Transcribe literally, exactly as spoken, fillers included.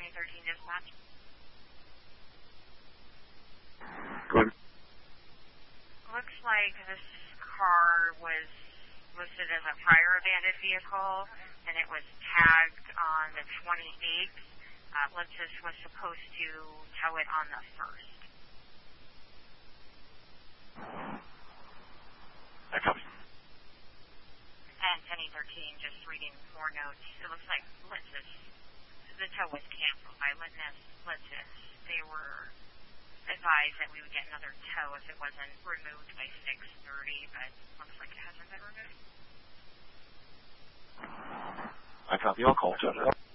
twenty thirteen dispatch. Good. Looks like this car was listed as a prior abandoned vehicle, and it was tagged on the twenty-eighth. Uh, Lexus was supposed to tow it on the first. I copy. And ten thirteen, just reading more notes. It looks like Lexus, the tow was canceled by Litness Lexus. They were advised that we would get another tow if it wasn't removed by six thirty, but looks like it hasn't been removed. I copy. I'll call Jeff.